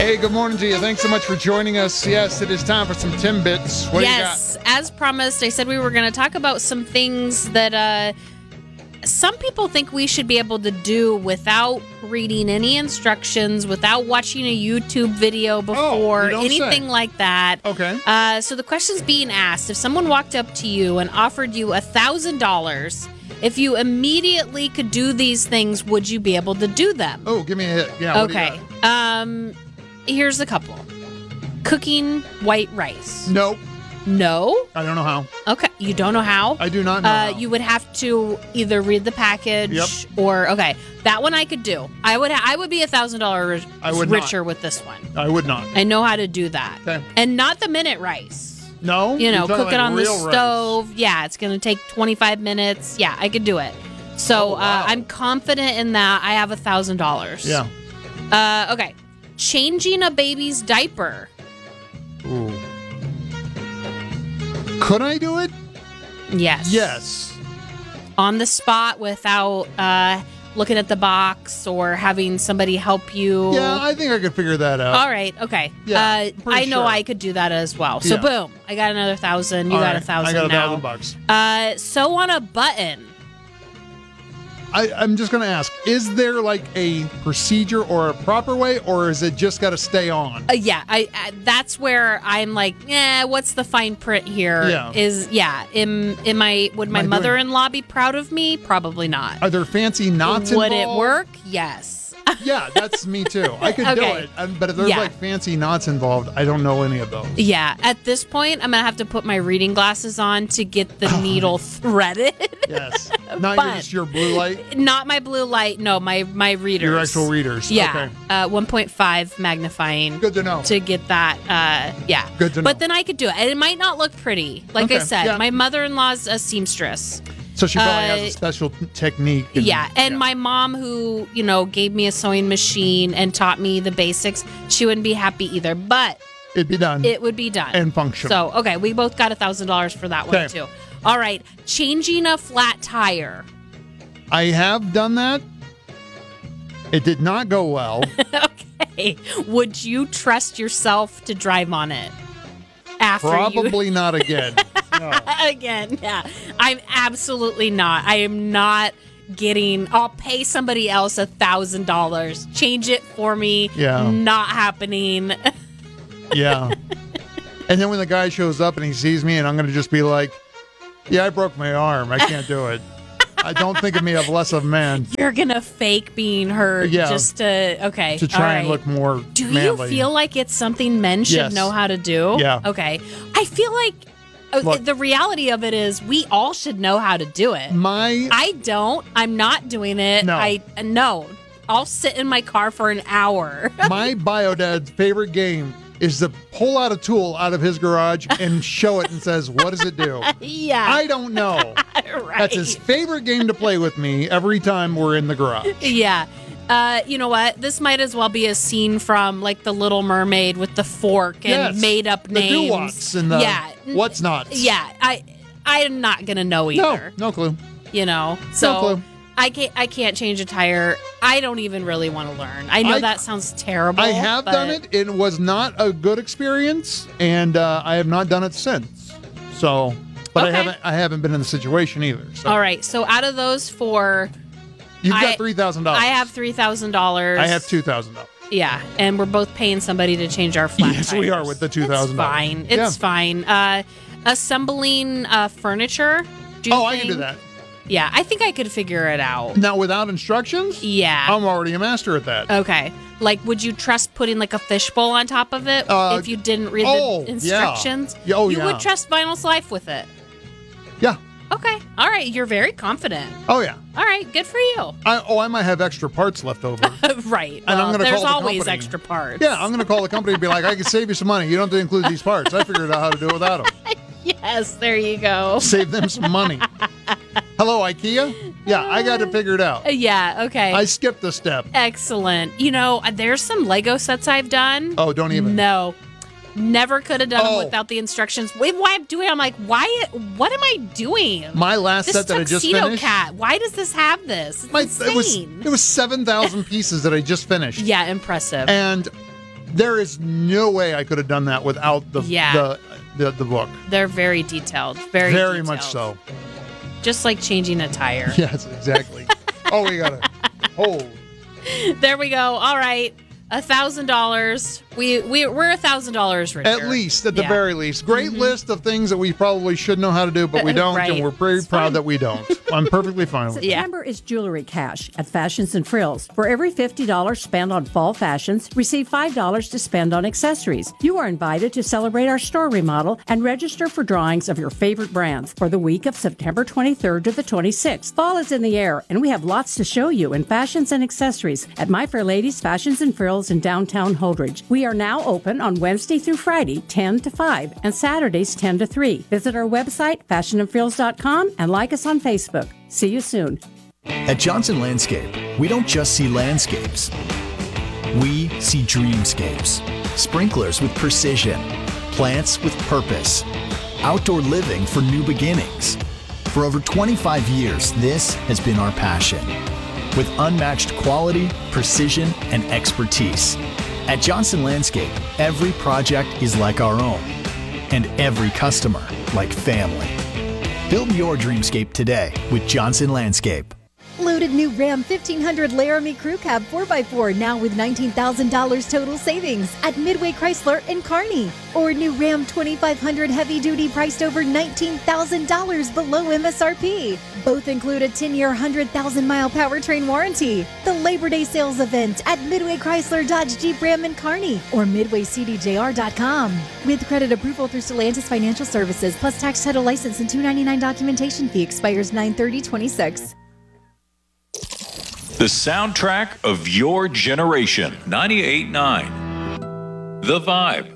Hey, good morning to you. Thanks so much for joining us. Yes, it is time for some Timbits. What do you got? As promised, I said we were going to talk about some things that some people think we should be able to do without reading any instructions, without watching a YouTube video before, anything like that. Okay. So the question's being asked, if someone walked up to you and offered you $1,000, if you immediately could do these things, would you be able to do them? Oh, give me a hit. Yeah. Okay. Here's a couple. Cooking white rice. Nope. No? I don't know how. Okay. You don't know how? I do not know how. You would have to either read the package or, okay, that one I could do. I would be $1,000 richer with this one. I would not. I know how to do that. Okay. And not the minute rice. No? You know, You're talking cook it like on the real stove. rice. Yeah, it's going to take 25 minutes. Yeah, I could do it. So I'm confident in that. I have $1,000. Yeah. Okay. Changing a baby's diaper. Ooh. Could I do it? Yes. Yes. On the spot without looking at the box or having somebody help you. Yeah, I think I could figure that out. All right. Okay. Yeah, I know sure. I could do that as well. So Yeah. boom, I got another 1,000. You All got right, 1,000 I got now. $1,000. Sew on a button. I'm just going to ask, is there like a procedure or a proper way, or is it just got to stay on? Yeah, I that's where I'm like, what's the fine print here? Yeah. Would my mother-in-law be proud of me? Probably not. Are there fancy knots Would involved? it work? Yes. Yeah, that's me too. I could do Okay. it. But if there's like fancy knots involved, I don't know any of those. Yeah, at this point, I'm going to have to put my reading glasses on to get the needle threaded. Yes. Not just your blue light? Not my blue light. No, my readers. Your actual readers. Yeah. Okay. 1.5 magnifying. Good to know. To get that. Yeah. Good to know. But then I could do it. And it might not look pretty. Like I said, my mother-in-law's a seamstress. So she probably has a special technique. And my mom, who, gave me a sewing machine and taught me the basics, she wouldn't be happy either. But it'd be done. It would be done. And functional. So, okay, we both got $1,000 for that one, too. All right, changing a flat tire. I have done that. It did not go well. Okay. Would you trust yourself to drive on it? Probably not again. No. Again, yeah. I'm absolutely not. I am not I'll pay somebody else $1,000. Change it for me. Yeah. Not happening. Yeah. And then when the guy shows up and he sees me, and I'm going to just be like, yeah, I broke my arm. I can't do it. I don't think of me as less of a man. You're going to fake being hurt just to, okay. To try and look more Do manly. you feel like it's something men should know how to do? Yeah. Okay. I feel like the reality of it is we all should know how to do it. I don't. I'm not doing it. No. I'll sit in my car for an hour. My bio dad's favorite game is to pull out a tool out of his garage and show it and says, what does it do? Yeah. I don't know. Right. That's his favorite game to play with me every time we're in the garage. Yeah. You know what? This might as well be a scene from like The Little Mermaid with the fork and made up names. The doo-wops and the what's nots. Yeah. I'm not going to know either. No clue. So no clue. I can't change a tire. I don't even really want to learn. I know that sounds terrible. I have done it. It was not a good experience, and I have not done it since. So, but I haven't been in the situation either. So. All right. So out of those four, you've got $3,000. I have $3,000. I have $2,000. Yeah, and we're both paying somebody to change our flat Yes, tires. we are with the $2,000. It's fine. It's fine. Assembling furniture. I can do that. Yeah, I think I could figure it out. Now, without instructions? Yeah. I'm already a master at that. Okay. Like, would you trust putting like a fishbowl on top of it if you didn't read the instructions? Yeah. Oh, you would trust Vinyl's Life with it? Yeah. Okay. All right. You're very confident. Oh, yeah. All right. Good for you. I might have extra parts left over. Right. And I'm gonna there's call the always company. extra parts. Yeah, I'm going to call the company and be like, I can save you some money. You don't have to include these parts. I figured out how to do it without them. Yes, there you go. Save them some money. Hello, IKEA? Yeah, I got to figure it out. Yeah, okay. I skipped a step. Excellent. There's some Lego sets I've done. Oh, don't even. No. Never could have done them without the instructions. Why I'm doing it, I'm like, what am I doing? My last set that I just finished. Cat. Why does this have this? It's insane. It was 7,000 pieces that I just finished. Yeah, impressive. And there is no way I could have done that without the book. They're very detailed. Very detailed. Much so. Just like changing a tire. Yes, exactly. Oh, we got to hold. There we go. All right. $1,000. We're $1,000 richer. At least, at the very least. Great list of things that we probably should know how to do, but we don't, and we're pretty proud that we don't. I'm perfectly fine with it. September is Jewelry Cash at Fashions and Frills. For every $50 spent on fall fashions, receive $5 to spend on accessories. You are invited to celebrate our store remodel and register for drawings of your favorite brands for the week of September 23rd to the 26th. Fall is in the air, and we have lots to show you in fashions and accessories at My Fair Ladies Fashions and Frills in downtown Holdridge. We are now open on Wednesday through Friday, 10 to 5, and Saturdays, 10 to 3. Visit our website, fashionandfrills.com, and like us on Facebook. See you soon. At Johnson Landscape, we don't just see landscapes. We see dreamscapes. Sprinklers with precision. Plants with purpose. Outdoor living for new beginnings. For over 25 years, this has been our passion. With unmatched quality, precision, and expertise. At Johnson Landscape, every project is like our own, and every customer like family. Build your dreamscape today with Johnson Landscape. Loaded new Ram 1500 Laramie Crew Cab 4x4 now with $19,000 total savings at Midway Chrysler in Kearney. Or new Ram 2500 Heavy Duty priced over $19,000 below MSRP. Both include a 10-year, 100,000-mile powertrain warranty. The Labor Day sales event at Midway Chrysler Dodge Jeep Ram in Kearney or MidwayCDJR.com. With credit approval through Stellantis Financial Services plus tax title license and $299 documentation fee expires 9/30/26. The soundtrack of your generation. 98.9. The Vibe.